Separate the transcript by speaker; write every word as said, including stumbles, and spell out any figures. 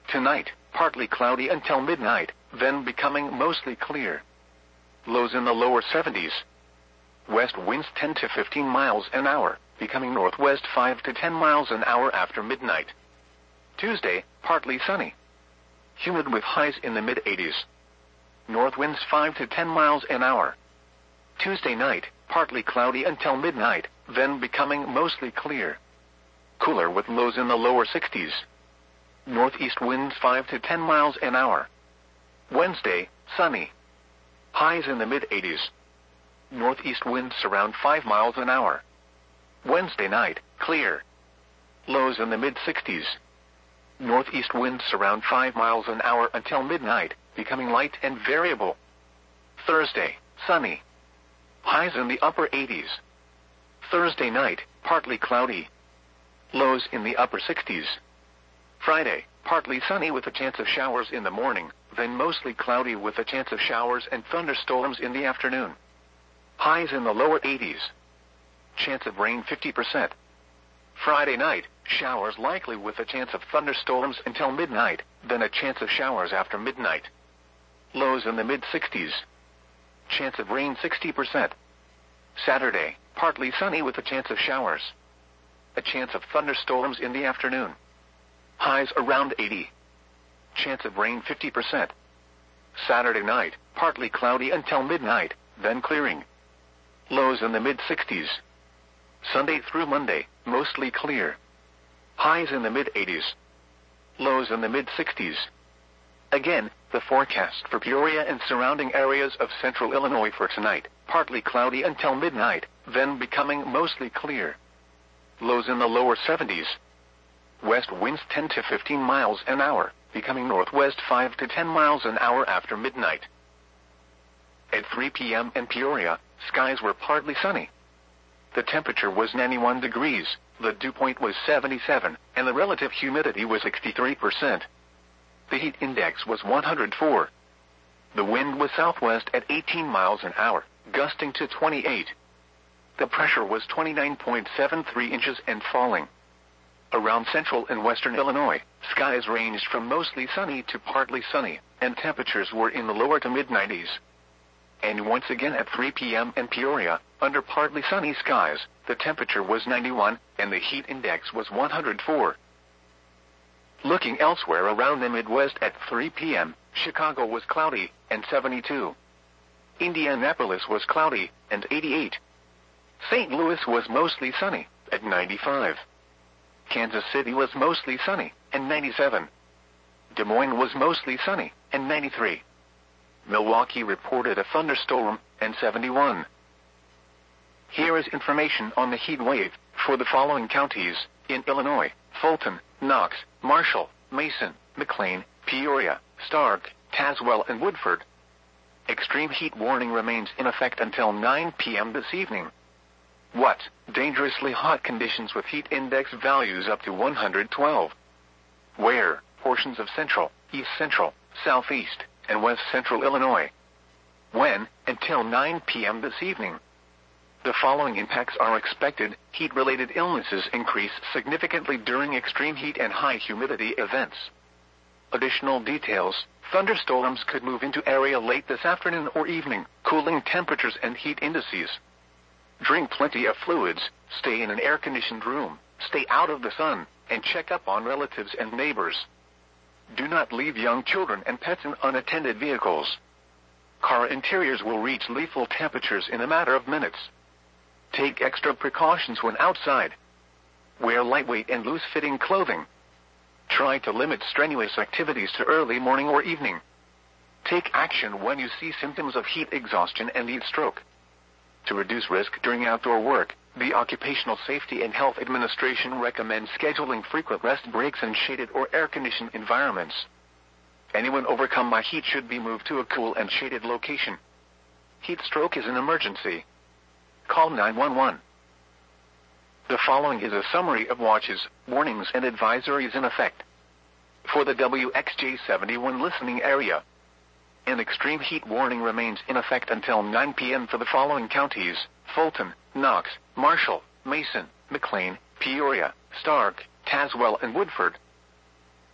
Speaker 1: Tonight, partly cloudy until midnight, then becoming mostly clear. Lows in the lower seventies. West winds ten to fifteen miles an hour, becoming northwest five to ten miles an hour after midnight. Tuesday, partly sunny. Humid with highs in the mid eighties. North winds five to ten miles an hour. Tuesday night, partly cloudy until midnight, then becoming mostly clear. Cooler with lows in the lower sixties. Northeast winds five to ten miles an hour. Wednesday, sunny. Highs in the mid eighties. Northeast winds around five miles an hour. Wednesday night, clear. Lows in the mid sixties. Northeast winds around five miles an hour until midnight, becoming light and variable. Thursday, sunny. Highs in the upper eighties. Thursday night, partly cloudy. Lows in the upper sixties. Friday, partly sunny with a chance of showers in the morning, then mostly cloudy with a chance of showers and thunderstorms in the afternoon. Highs in the lower eighties. Chance of rain fifty percent. Friday night, showers likely with a chance of thunderstorms until midnight, then a chance of showers after midnight. Lows in the mid sixties. Chance of rain sixty percent. Saturday, partly sunny with a chance of showers. A chance of thunderstorms in the afternoon. Highs around eighty. Chance of rain fifty percent. Saturday night, partly cloudy until midnight, then clearing. Lows in the mid sixties. Sunday through Monday, mostly clear. Highs in the mid eighties. Lows in the mid sixties. Again, the forecast for Peoria and surrounding areas of central Illinois for tonight, partly cloudy until midnight, then becoming mostly clear. Lows in the lower seventies. West winds ten to fifteen miles an hour, becoming northwest five to ten miles an hour after midnight. At three p m in Peoria, skies were partly sunny. The temperature was ninety-one degrees, the dew point was seventy-seven, and the relative humidity was sixty-three percent. The heat index was one hundred four. The wind was southwest at eighteen miles an hour, gusting to twenty-eight. The pressure was twenty-nine point seven three inches and falling. Around central and western Illinois, skies ranged from mostly sunny to partly sunny, and temperatures were in the lower to mid nineties. And once again at three p m in Peoria, under partly sunny skies, the temperature was ninety-one, and the heat index was one hundred four. Looking elsewhere around the Midwest at three p m, Chicago was cloudy, and seventy-two. Indianapolis was cloudy, and eighty-eight. Saint Louis was mostly sunny, at ninety-five. Kansas City was mostly sunny, and ninety-seven. Des Moines was mostly sunny, and ninety-three. Milwaukee reported a thunderstorm, and seventy-one. Here is information on the heat wave for the following counties in Illinois: Fulton, Knox, Marshall, Mason, McLean, Peoria, Stark, Tazewell, and Woodford. Extreme heat warning remains in effect until nine p m this evening. What? Dangerously hot conditions with heat index values up to one hundred twelve. Where? Portions of central, east central, southeast, and west central Illinois. When? Until nine p m this evening. The following impacts are expected. Heat-related illnesses increase significantly during extreme heat and high humidity events. Additional details: thunderstorms could move into area late this afternoon or evening, cooling temperatures and heat indices. Drink plenty of fluids, stay in an air-conditioned room, stay out of the sun, and check up on relatives and neighbors. Do not leave young children and pets in unattended vehicles. Car interiors will reach lethal temperatures in a matter of minutes. Take extra precautions when outside. Wear lightweight and loose-fitting clothing. Try to limit strenuous activities to early morning or evening. Take action when you see symptoms of heat exhaustion and heat stroke. To reduce risk during outdoor work, the Occupational Safety and Health Administration recommends scheduling frequent rest breaks in shaded or air-conditioned environments. Anyone overcome by heat should be moved to a cool and shaded location. Heat stroke is an emergency. Call nine one one. The following is a summary of watches, warnings, and advisories in effect. For the W X J seventy-one listening area, an extreme heat warning remains in effect until nine p m for the following counties: Fulton, Knox, Marshall, Mason, McLean, Peoria, Stark, Tazewell, and Woodford.